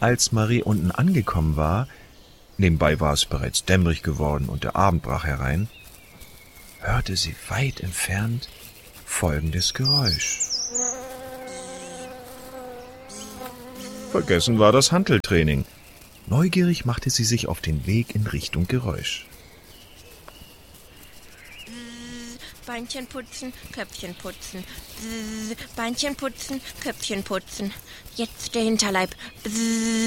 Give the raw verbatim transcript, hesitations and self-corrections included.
Als Marie unten angekommen war, nebenbei war es bereits dämmerig geworden und der Abend brach herein, hörte sie weit entfernt folgendes Geräusch. Vergessen war das Hanteltraining. Neugierig machte sie sich auf den Weg in Richtung Geräusch. Beinchen putzen, Köpfchen putzen. Bzzz, Beinchen putzen, Köpfchen putzen. Jetzt der Hinterleib. Bzzz.